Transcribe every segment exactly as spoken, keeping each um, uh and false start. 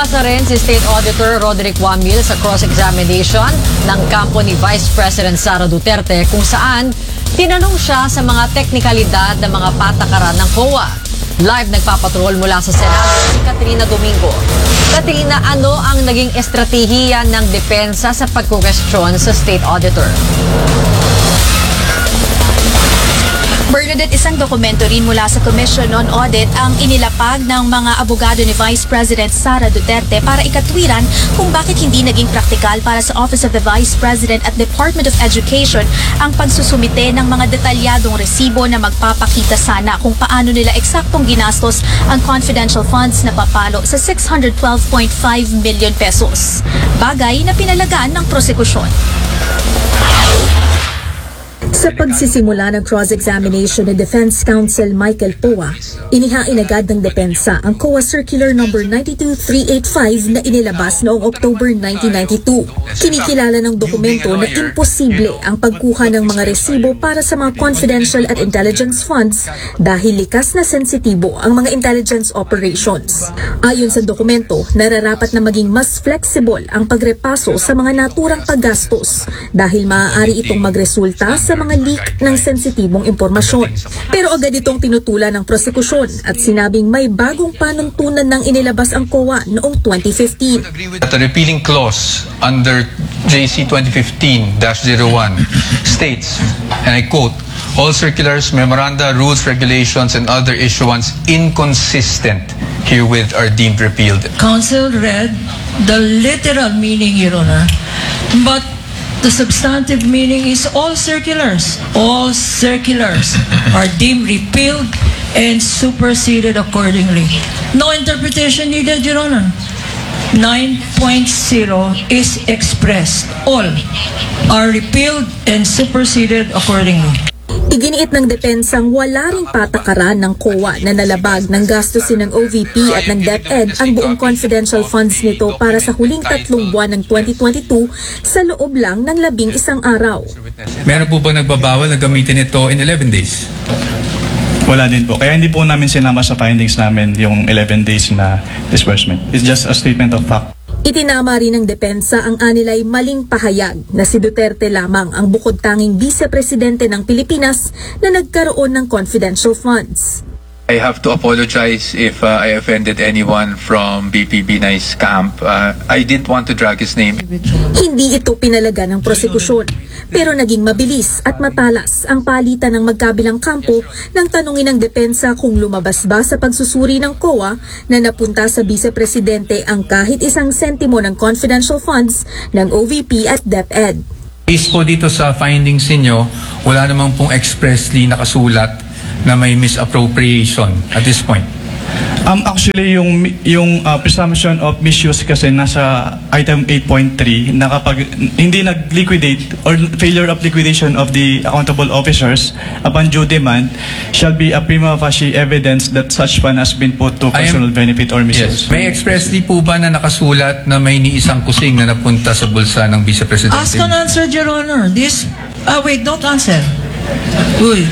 Umasa rin si State Auditor Roderick Wamil sa cross-examination ng kampo ni Vice President Sara Duterte kung saan tinanong siya sa mga teknikalidad ng mga patakaran ng C O A. Live nagpapatrol mula sa Senado si Katrina Domingo. Katrina, ano ang naging estratehiya ng depensa sa pagkukwestiyon sa State Auditor? Bernadette, isang dokumento rin mula sa Commission on Audit ang inilapag ng mga abogado ni Vice President Sara Duterte para ikatwiran kung bakit hindi naging praktikal para sa Office of the Vice President at Department of Education ang pagsusumite ng mga detalyadong resibo na magpapakita sana kung paano nila eksaktong ginastos ang confidential funds na papalo sa six hundred twelve point five million pesos. Bagay na pinalagaan ng prosekusyon. Sa pagsisimula ng cross-examination ni Defense Counsel Michael Poa, inihain agad ng depensa ang C O A Circular number nine two three eight five na inilabas noong October nineteen ninety-two. Kinikilala ng dokumento na imposible ang pagkuha ng mga resibo para sa mga confidential at intelligence funds dahil likas na sensitibo ang mga intelligence operations. Ayon sa dokumento, nararapat na maging mas flexible ang pagrepaso sa mga naturang paggastos dahil maaari itong magresulta sa mga leak ng sensitibong impormasyon. Pero agad itong tinutulan ng prosekusyon at sinabing may bagong panuntunan ng inilabas ang C O A noong twenty fifteen. The repealing clause under J C twenty fifteen dash zero one states, and I quote, all circulars, memoranda, rules, regulations, and other issuance inconsistent herewith are deemed repealed. Counsel read the literal meaning, Your Honor, but the substantive meaning is all circulars. All circulars are deemed repealed and superseded accordingly. No interpretation needed, Your Honor. nine point zero is expressed. All are repealed and superseded accordingly. Iginiit ng depensang wala ring patakaran ng C O A na nalabag ng gastusin ng O V P at ng DepEd ang buong confidential funds nito para sa huling tatlong buwan ng twenty twenty-two sa loob lang ng labing isang araw. Meron po ba nagbabawal na gamitin ito in eleven days? Wala din po. Kaya hindi po namin sinama sa findings namin yung eleven days na disbursement. It's just a statement of fact. Itinama rin ng depensa ang anilay maling pahayag na si Duterte lamang ang bukod tanging vice-presidente ng Pilipinas na nagkaroon ng confidential funds. I have to apologize if uh, I offended anyone from B P B Nice camp. Uh, I didn't want to drag his name. Hindi ito pinalaga ng prosekusyon, pero naging mabilis at matalas ang palitan ng magkabilang kampo nang tanungin ng depensa kung lumabas ba sa pagsusuri ng C O A na napunta sa vice-presidente ang kahit isang sentimo ng confidential funds ng O V P at DepEd. Based po dito sa findings ninyo, wala namang pong expressly nakasulat na may misappropriation at this point. Um, actually, yung, yung uh, presumption of misuse kasi nasa item eight point three na kapag hindi nag-liquidate or failure of liquidation of the accountable officers upon due demand shall be a prima facie evidence that such fund has been put to personal am, benefit or misuse. Yes. May expressly po ba na nakasulat na may ni isang kusing na napunta sa bulsa ng Vice President? Ask an answer, Your Honor. This, ah uh, wait, don't answer. Uy.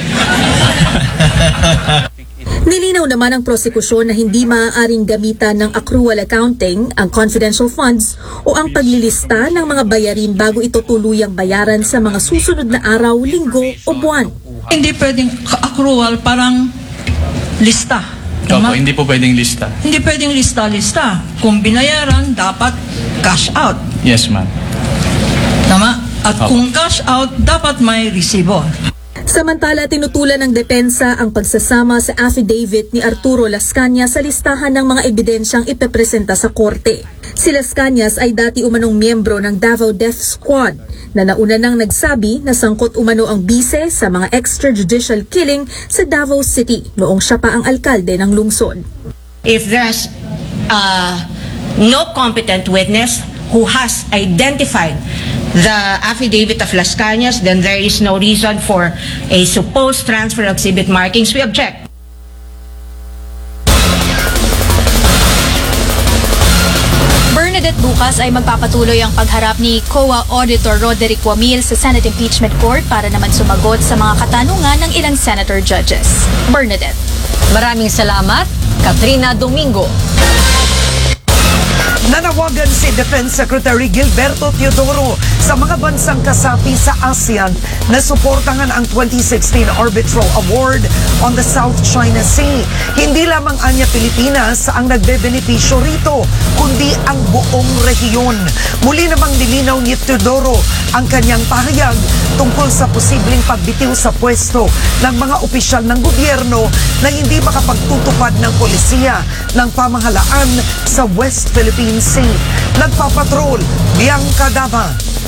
Nilinaw naman ang prosekusyon na hindi maaaring gamitan ng accrual accounting ang confidential funds o ang paglilista ng mga bayarin bago ito tuluyang bayaran sa mga susunod na araw, linggo o buwan. Hindi pwedeng accrual, parang lista. Opo, hindi po pwedeng lista. Hindi pwedeng lista-lista. Kung binayaran, dapat cash out. Yes, ma'am. Tama? At Opo. Kung cash out, dapat may resibo. Samantala, tinutulan ng depensa ang pagsasama sa affidavit ni Arturo Las Cañas sa listahan ng mga ebidensyang ipepresenta sa korte. Si Las Cañas ay dati umanong miyembro ng Davao Death Squad na nauna nang nagsabi na sangkot umano ang bise sa mga extrajudicial killing sa Davao City noong siya pa ang alkalde ng lungsod. If there's uh, no competent witness who has identified the affidavit of Las Cañas, then there is no reason for a supposed transfer of exhibit markings. We object. Bernadette, bukas ay magpapatuloy ang pagharap ni C O A Auditor Roderick Wamil sa Senate Impeachment Court para naman sumagot sa mga katanungan ng ilang senator judges. Bernadette. Maraming salamat, Katrina Domingo. Nanawagan si Defense Secretary Gilberto Teodoro sa mga bansang kasapi sa ASEAN na suportahan ang twenty sixteen Arbitral Award on the South China Sea. Hindi lamang anya Pilipinas ang nagbebenepisyo rito, kundi ang buong rehiyon. Muli namang nilinaw ni Teodoro ang kanyang pahayag tungkol sa posibleng pagbitiw sa pwesto ng mga opisyal ng gobyerno na hindi makapagtutupad ng polisiya ng pamahalaan sa West Philippine Sea. Nagpapatrol, Bianca Dava.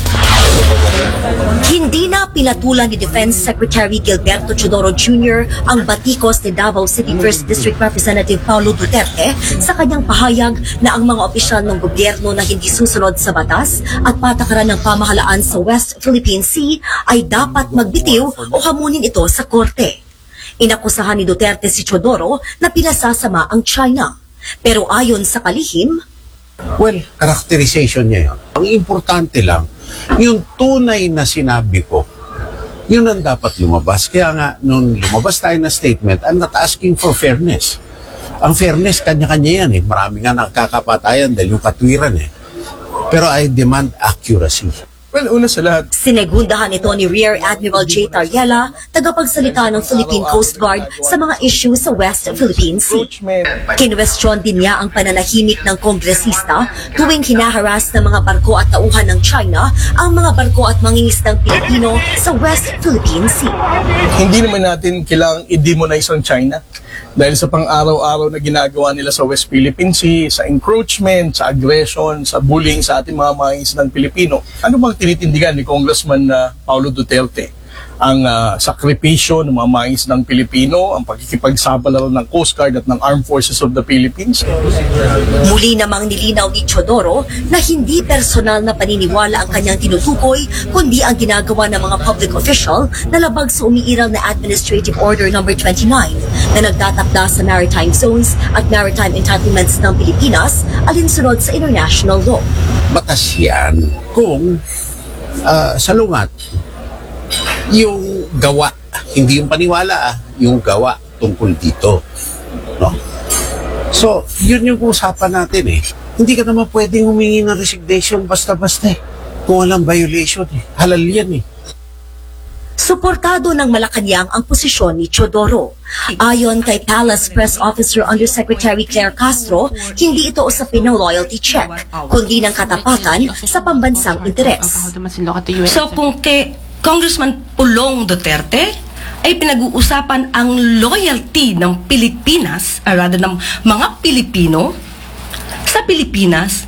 Hindi na pinatulan ni Defense Secretary Gilberto Teodoro Junior ang batikos ni Davao City First District Representative Paulo Duterte sa kanyang pahayag na ang mga opisyal ng gobyerno na hindi susunod sa batas at patakaran ng pamahalaan sa West Philippine Sea ay dapat magbitiw o hamunin ito sa korte. Inakusahan ni Duterte si Teodoro na pinasasama ang China. Pero ayon sa kalihim, well, characterization niya yun. Ang importante lang, yung tunay na sinabi ko, yun ang dapat lumabas. Kaya nga, nung lumabas tayo na statement, I'm not asking for fairness. Ang fairness, kanya-kanya yan eh. Marami nga nakakapatayan dahil yung katwiran eh. Pero I demand accuracy. Well, una sa lahat, sinegundahan ito ni Rear Admiral J. Tariela, tagapagsalita ng Philippine Coast Guard sa mga issue sa West Philippine Sea. Kinwestiyon din niya ang pananahimik ng kongresista tuwing hinaharas ng mga barko at tauhan ng China ang mga barko at mangingisdang Pilipino sa West Philippine Sea. hindi naman natin kailangang i-demonize ang China dahil sa pang-araw-araw na ginagawa nila sa West Philippine Sea, sa encroachment, sa aggression, sa bullying sa ating mga mangingisdang Pilipino. Ano bang tinitindigan ni Congressman uh, Paulo Duterte? Ang uh, sakripisyo ng mga mangingisdang Pilipino, ang pakikipagsabalaran ng Coast Guard at ng Armed Forces of the Philippines. Muli namang nilinaw ni Teodoro na hindi personal na paniniwala ang kanyang tinutukoy, kundi ang ginagawa ng mga public official na labag sa umiiral na Administrative Order number twenty-nine na nagtatakda sa maritime zones at maritime entitlements ng Pilipinas alinsunod sa international law. Batas yan kung uh, salungat yung gawa, hindi yung paniwala, ah, yung gawa tungkol dito. No? So, yun yung usapan natin eh. Hindi ka naman pwedeng humingi ng resignation basta-basta eh. Kung walang violation eh. Halal yan eh. Suportado ng Malacanang ang posisyon ni Teodoro. Ayon kay Palace Press Officer Undersecretary Claire Castro, hindi ito usapin ng loyalty check, kundi ng katapatan sa pambansang interes. So kung kay Congressman Pulong Duterte ay pinag-uusapan ang loyalty ng Pilipinas, or rather ng mga Pilipino sa Pilipinas,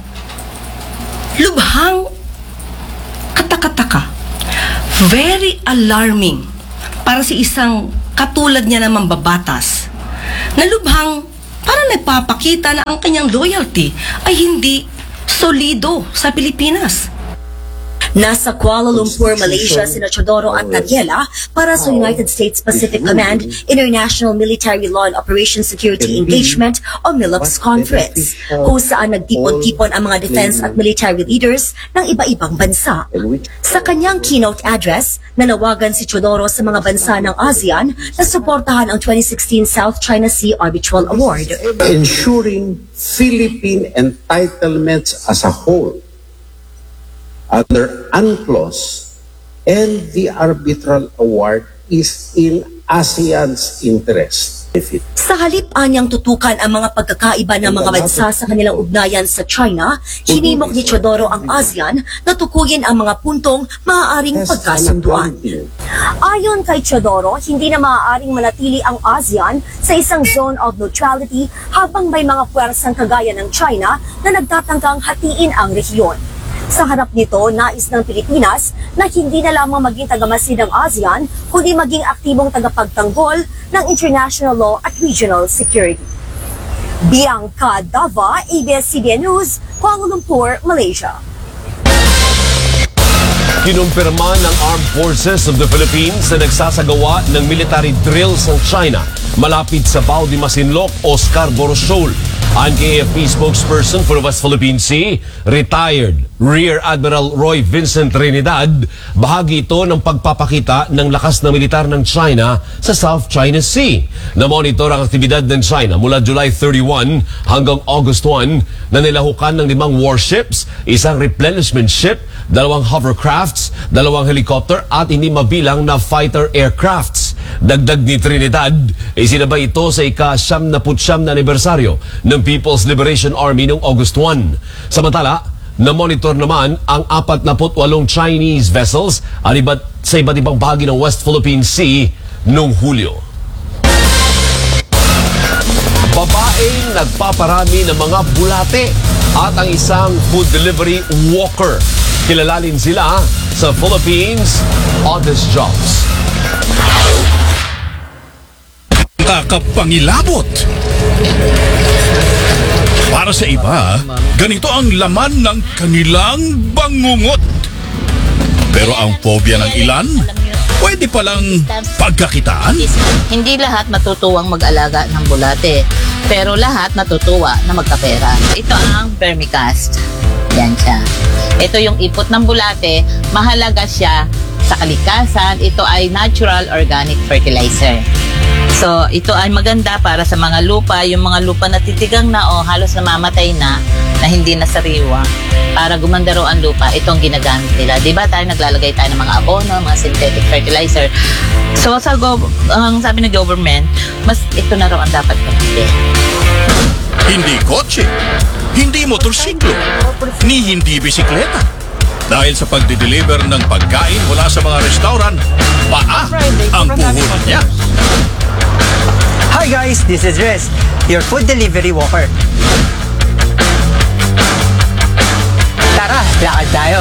lubhang katakataka, very alarming para si isang katulad niya na mambabatas na lubhang parang nagpapakita na ang kanyang loyalty ay hindi solido sa Pilipinas. Nasa Kuala Lumpur, Malaysia, sina Teodoro at Tariela para sa United States Pacific Command International Military Law and Operation Security Engagement o MILOPS Conference, kung saan nagtipon-tipon ang mga defense at military leaders ng iba-ibang bansa. Sa kanyang keynote address, nanawagan si Teodoro sa mga bansa ng ASEAN na suportahan ang twenty sixteen South China Sea Arbitral Award. Ensuring Philippine entitlements as a whole under UNCLOS and the arbitral award is in ASEAN's interest. Sa halip anyang tutukan ang mga pagkakaiba ng mga bansa sa kanilang ugnayan sa China, hinimok ni Teodoro ang ASEAN na tukuyin ang mga puntong maaaring pagkasunduan. Ayon kay Teodoro, hindi na maaaring manatili ang ASEAN sa isang zone of neutrality habang may mga puwersang kagaya ng China na nagtatangkang hatiin ang rehiyon. Sa harap nito, nais ng Pilipinas na hindi na lamang maging tagamasid ng ASEAN, kundi maging aktibong tagapagtanggol ng international law at regional security. Bianca Dava, A B S C B N News, Kuala Lumpur, Malaysia. Kinumpirma ng Armed Forces of the Philippines na nagsasagawa ng military drills ng China malapit sa Bao de Masinloc o Scarborough Shoal. Ang K A F P spokesperson for the West Philippine Sea, retired Rear Admiral Roy Vincent Trinidad, bahagi ito ng pagpapakita ng lakas na militar ng China sa South China Sea. Na-monitor ang aktibidad ng China mula July thirty-one hanggang August one na nilahukan ng limang warships, isang replenishment ship, dalawang hovercrafts, dalawang helicopter at hindi mabilang na fighter aircrafts. Dagdag ni Trinidad, isinabay ito sa ika-siyam na putsyam na anibersaryo ng People's Liberation Army noong August one. Samantala, na-monitor naman ang apat na walong Chinese vessels at iba't, sa iba't ibang bahagi ng West Philippine Sea noong Hulyo. Babaeng nagpaparami ng mga bulate at ang isang food delivery walker. Kilalalin sila sa Philippines Oddest Jobs. Kakapangilabot. Para sa iba, ganito ang laman ng kanilang bangungot. Pero ang phobia ng ilan, pwede palang pagkakitaan. Hindi lahat matutuwang mag-alaga ng bulate, pero lahat natutuwa na magkapera. Ito ang vermicast. Yan siya. Ito yung ipot ng bulate, mahalaga siya sa kalikasan. Ito ay natural organic fertilizer. So, ito ay maganda para sa mga lupa, yung mga lupa na titigang na o halos namamatay na, na hindi na sariwa. Para gumanda raw ang lupa, itong ginagamit nila. Diba tayo naglalagay tayo ng mga abono, mga synthetic fertilizer. So, sa gov- ang sabi ng government, mas ito na raw ang dapat gamitin. Hindi kotse, hindi motorsiklo, ni hindi bisikleta. Dahil sa pagdi-deliver ng pagkain mula sa mga restaurant, paa ang puhunan niya. Hi guys, this is Rez, your food delivery walker. Tara, lakad tayo.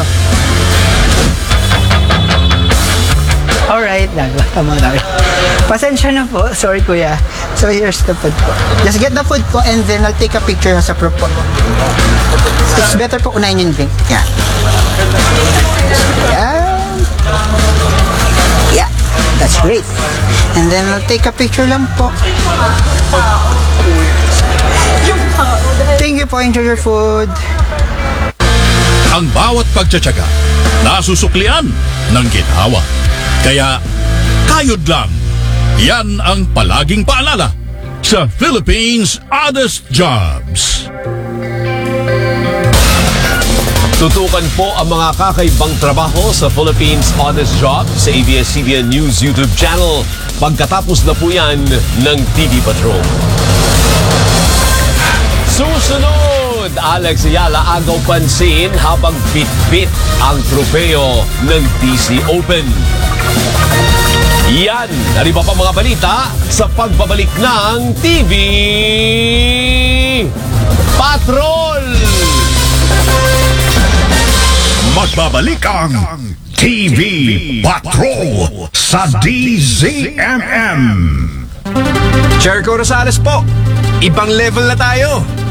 Alright, tama na. Pasensya na po, sorry kuya. So here's the food po. Just get the food po and then I'll take a picture sa proof po. It's better po unahin yung drink. Yeah. Yeah. Yeah, that's great. And then I'll take a picture lang po. Thank you po, enjoy your food. Ang bawat pagtsatsaga, nasusuklian ng ginhawa. Kaya, kayod lang. Yan ang palaging paalala sa Philippines Oddest Jobs. Tutukan po ang mga kakaibang trabaho sa Philippines Oddest Jobs sa A B S C B N News YouTube channel. Pagkatapos na po yan ng T V Patrol. Susunod, Alex Ayala agaw pansin habang bit-bit ang tropeo ng D C Open. Yan, nariba pa mga balita sa pagbabalik ng T V Patrol! Magbabalik ang T V Patrol sa D Z M M. Jericho Rosales po, ibang level na tayo.